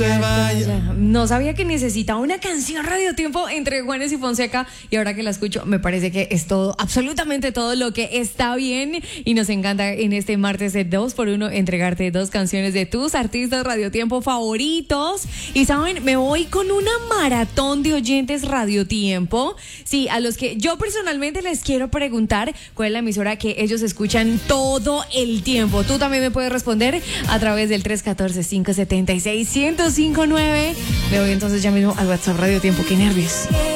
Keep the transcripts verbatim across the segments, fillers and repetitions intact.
se vaya. No sabía que necesitaba una canción Radio Tiempo entre Juanes y Fonseca, y ahora que la escucho me parece que es todo, absolutamente todo lo que está bien, y nos encanta en este martes de dos por uno entregarte dos canciones de tus artistas Radio Tiempo favoritos. Y saben, me voy con una maratón de oyentes Radio Tiempo, sí, a los que yo personalmente les quiero preguntar cuál es la emisora que ellos escuchan todo el tiempo. Tú también me puedes responder a través del tres uno cuatro, cinco siete seis, uno cero cinco nueve. Me voy entonces ya mismo al WhatsApp Radio Tiempo. Qué nervios.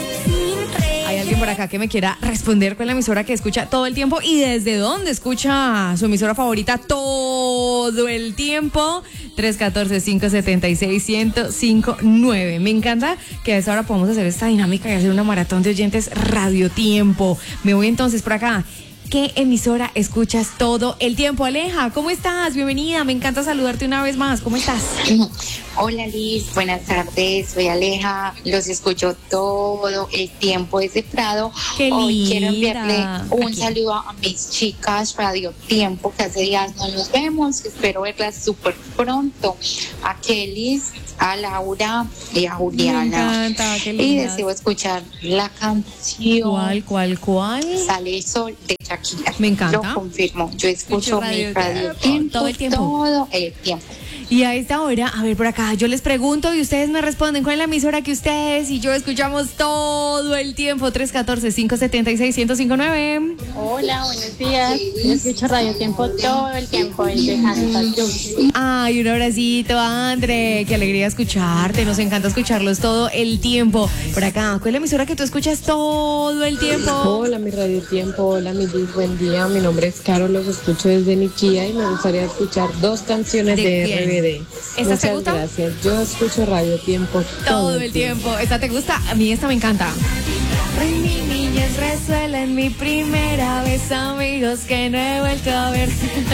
Hay alguien por acá que me quiera responder cuál es la emisora que escucha todo el tiempo y desde dónde escucha su emisora favorita todo el tiempo. tres uno cuatro, cinco siete seis, uno cero cinco nueve. Me encanta que a esa hora podamos hacer esta dinámica y hacer una maratón de oyentes Radio Tiempo. Me voy entonces por acá. ¿Qué emisora escuchas todo el tiempo? Aleja, ¿cómo estás? Bienvenida, me encanta saludarte una vez más. ¿Cómo estás? Hola Liz, buenas tardes, soy Aleja, los escucho todo el tiempo desde Prado. Qué Hoy linda. quiero enviarle un Aquí. saludo a mis chicas Radio Tiempo, que hace días no nos vemos, espero verlas súper pronto. A Kelly, a Laura y a Juliana. Me encanta, qué Y lindas. deseo escuchar la canción ¿Cuál, cuál, cuál? Sale el Sol de Shakira. Me encanta. Yo confirmo, yo Escucho escucho Radio mi Radio Tiempo, Tiempo todo el tiempo. todo el tiempo. Y a esta hora, a ver por acá, yo les pregunto y ustedes me responden cuál es la emisora que ustedes y yo escuchamos todo el tiempo. tres uno cuatro, cinco siete seis, uno cero cinco nueve. Hola, buenos días. Yo escucho Radio Tiempo todo el tiempo desde Kansas, Georgia. Ay, un abracito, André. Qué alegría escucharte. Nos encanta escucharlos todo el tiempo. Por acá, ¿cuál es la emisora que tú escuchas todo el tiempo? Hola, mi Radio Tiempo. Hola, mi Liz. Buen día. Mi nombre es Caro. Los escucho desde Niquía y me gustaría escuchar dos canciones ¿De de, quién? R B D. ¿Estas te Muchas gustan? gracias. Yo escucho Radio Tiempo todo, Todo el tiempo. ¿Esta te gusta? A mí esta me encanta. En mi niñez resuela en mi primera vez, amigos que no he vuelto a ver.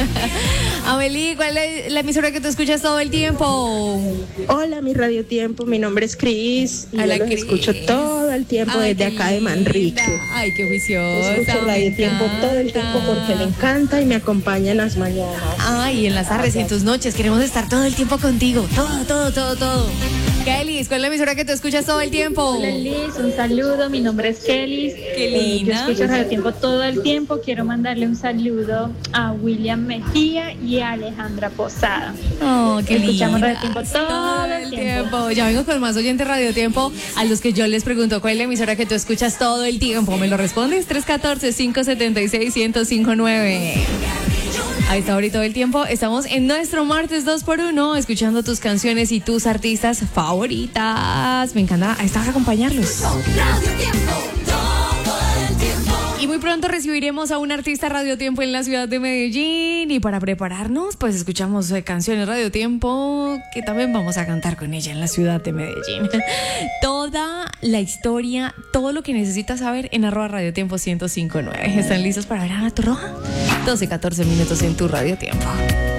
Amelie, ¿cuál es la emisora que tú escuchas todo el tiemo? Hola, mi Radio Tiempo, mi nombre es Cris y Hola, yo los Cris. escucho todo el tiempo Ay, desde qué acá de Manrique. linda. Ay, qué juiciosa. Escucho Radio me Tiempo todo el encanta. tiempo porque me encanta y me acompaña en las mañanas. Ay, en las tardes y en tus noches queremos estar todo el tiempo contigo. Todo, todo, todo, todo. Kelly, ¿cuál es la emisora que tú escuchas todo el tiempo? Hola Liz, un saludo, mi nombre es Kelly. Qué Eh, yo linda. escucho Radio Tiempo todo el tiempo. Quiero mandarle un saludo a William Mejía y a Alejandra Posada. Oh, qué Escuchamos linda. Radio Tiempo todo el tiempo. Ya vengo con más oyentes Radio Tiempo a los que yo les pregunto cuál es la emisora que tú escuchas todo el tiempo. ¿Me lo respondes? tres uno cuatro, cinco siete seis, uno cero cinco nueve. A esta hora y todo el tiempo estamos en nuestro martes dos por uno escuchando tus canciones y tus artistas favoritas. Me encanta a esta hora acompañarlos. Y muy pronto recibiremos a un artista Radio Tiempo en la ciudad de Medellín. Y para prepararnos, pues escuchamos eh, canciones Radio Tiempo que también vamos a cantar con ella en la ciudad de Medellín. Toda la historia, todo lo que necesitas saber en arroba Radio Tiempo ciento cinco punto nueve. ¿Están listos para ver a Ana Torroja? doce, catorce minutos en tu Radio Tiempo.